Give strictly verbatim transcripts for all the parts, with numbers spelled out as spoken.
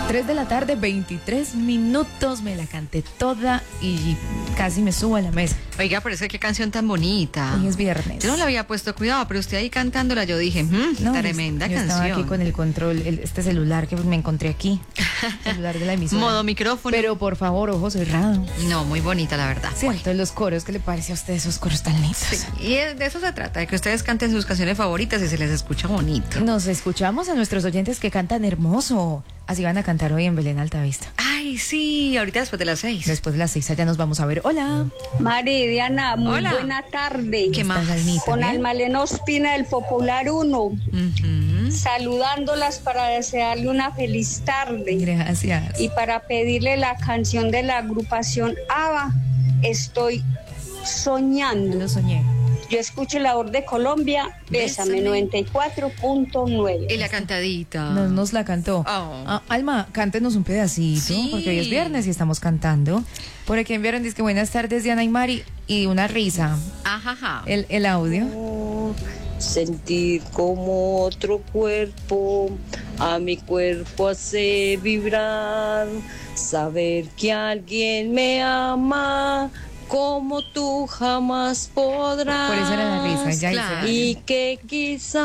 tres de la tarde, veintitrés minutos, me la canté toda y casi me subo a la mesa. Oiga, pero es que qué canción tan bonita. Hoy es viernes. Yo no le había puesto cuidado, pero usted ahí cantándola, yo dije, mmm, No, tremenda yo, yo canción. estaba aquí con el control, el, este celular que me encontré aquí, el celular de la emisora. Modo micrófono. Pero por favor, ojo cerrado. No, muy bonita la verdad. Cierto, los coros, ¿qué le parece a usted esos coros tan lindos? Sí, y de eso se trata, de que ustedes canten sus canciones favoritas y se les escucha bonito. Nos escuchamos a nuestros oyentes que cantan hermoso. Así van a cantar hoy en Belén Altavista. Ay, sí, ahorita después de las seis. Después de las seis allá nos vamos a ver. Hola. Mari, Diana, muy Hola. buena tarde. ¿Qué más? Con Almalena Ospina del Popular uno. Uh-huh. Saludándolas para desearle una feliz tarde. Gracias. Y para pedirle la canción de la agrupación ABBA, Estoy Soñando. Lo soñé. Yo escucho la voz de Colombia, Bésame, Bésame. noventa y cuatro punto nueve. Y la cantadita. Nos, nos la cantó. Oh. Ah, Alma, cántenos un pedacito, Sí. porque hoy es viernes y estamos cantando. Por aquí enviaron, dice que buenas tardes, Diana y Mari, y una risa. Ajá, ajá. El, el audio. Sentir como otro cuerpo a mi cuerpo hace vibrar, saber que alguien me ama como tú jamás podrás. Por eso era la risa, ya claro. hice. Y que quizás.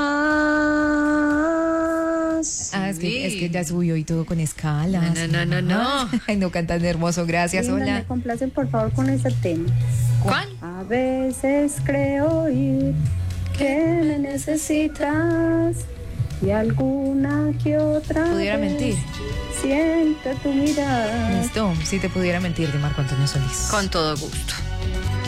Ah, es Sí. que, es que ya subió y todo con escalas. No, no, no, no, no. Ay, no cantan hermoso, gracias, Linda, hola. me complacen por favor con ese tema. ¿Cuál? A veces creo oír que me necesitas y alguna que otra Pudiera vez mentir. siento tu mirada. Listo, si te pudiera mentir, de Marco Antonio Solís. Con todo gusto.